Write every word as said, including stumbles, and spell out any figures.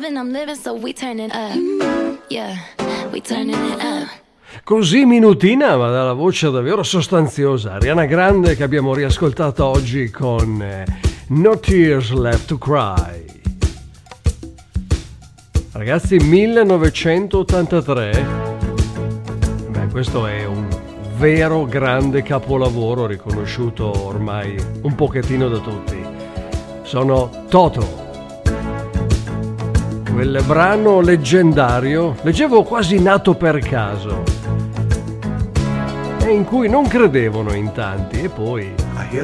loving, I'm living, so we turning up. Yeah, we turning it up. Così minutina, ma dalla voce davvero sostanziosa, Ariana Grande, che abbiamo riascoltato oggi con eh, No Tears Left to Cry. Ragazzi, millenovecentottantatré, beh, questo è un vero grande capolavoro riconosciuto ormai un pochettino da tutti. Sono Toto. Quel brano leggendario, leggevo quasi nato per caso, e in cui non credevano in tanti, e poi I hear